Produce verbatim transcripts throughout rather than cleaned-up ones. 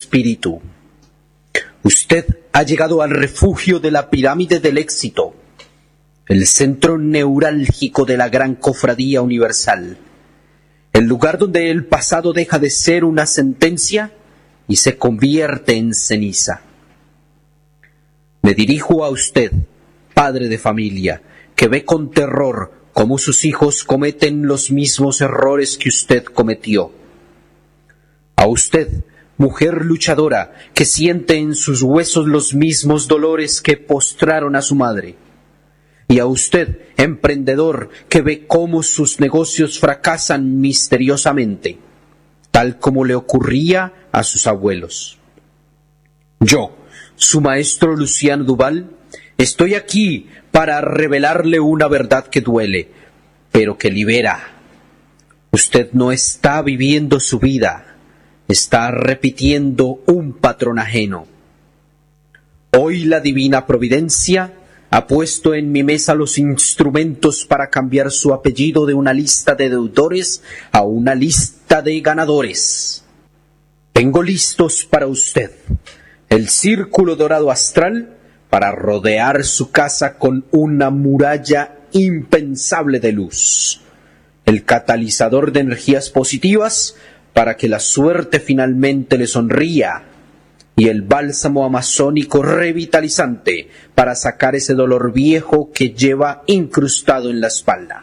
espíritu. Usted ha llegado al refugio de la pirámide del éxito, el centro neurálgico de la gran cofradía universal, el lugar donde el pasado deja de ser una sentencia y se convierte en ceniza. Me dirijo a usted, padre de familia, que ve con terror cómo sus hijos cometen los mismos errores que usted cometió. A usted, mujer luchadora, que siente en sus huesos los mismos dolores que postraron a su madre. Y a usted, emprendedor, que ve cómo sus negocios fracasan misteriosamente, tal como le ocurría a sus abuelos. Yo, su maestro Luciano Duval, estoy aquí para revelarle una verdad que duele, pero que libera. Usted no está viviendo su vida, está repitiendo un patrón ajeno. Hoy la divina providencia ha puesto en mi mesa los instrumentos para cambiar su apellido de una lista de deudores a una lista de ganadores. Tengo listos para usted el círculo dorado astral para rodear su casa con una muralla impensable de luz, el catalizador de energías positivas para que la suerte finalmente le sonría, y el bálsamo amazónico revitalizante para sacar ese dolor viejo que lleva incrustado en la espalda.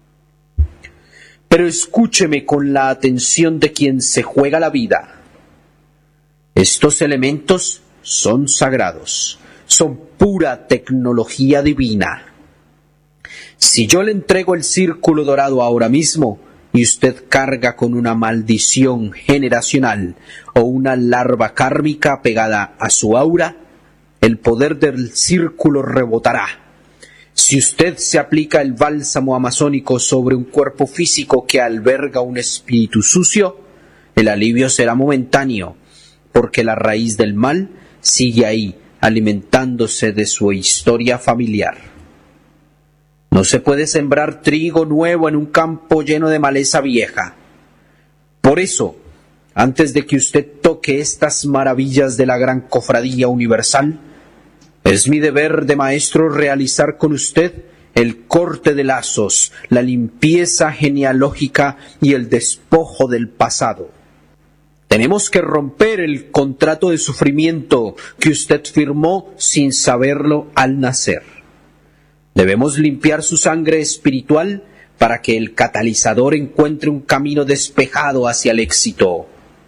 Pero escúcheme con la atención de quien se juega la vida. Estos elementos son sagrados, son pura tecnología divina. Si yo le entrego el círculo dorado ahora mismo, y usted carga con una maldición generacional o una larva kármica pegada a su aura, el poder del círculo rebotará. Si usted se aplica el bálsamo amazónico sobre un cuerpo físico que alberga un espíritu sucio, el alivio será momentáneo, porque la raíz del mal sigue ahí, alimentándose de su historia familiar. No se puede sembrar trigo nuevo en un campo lleno de maleza vieja. Por eso, antes de que usted toque estas maravillas de la gran cofradía universal, es mi deber de maestro realizar con usted el corte de lazos, la limpieza genealógica y el despojo del pasado. Tenemos que romper el contrato de sufrimiento que usted firmó sin saberlo al nacer. Debemos limpiar su sangre espiritual para que el catalizador encuentre un camino despejado hacia el éxito.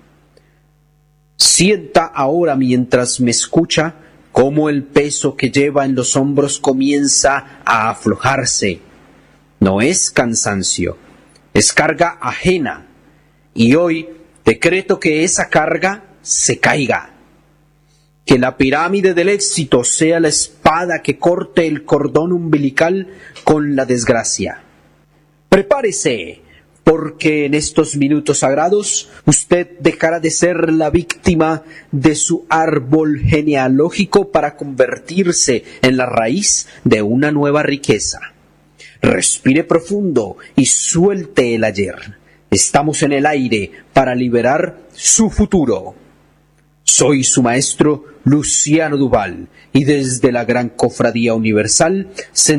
Sienta ahora, mientras me escucha, cómo el peso que lleva en los hombros comienza a aflojarse. No es cansancio, es carga ajena. Y hoy decreto que esa carga se caiga. Que la pirámide del éxito sea la espada que corte el cordón umbilical con la desgracia. Prepárese, porque en estos minutos sagrados usted dejará de ser la víctima de su árbol genealógico para convertirse en la raíz de una nueva riqueza. Respire profundo y suelte el ayer. Estamos en el aire para liberar su futuro. Soy su maestro Luciano Duval, y desde la gran cofradía universal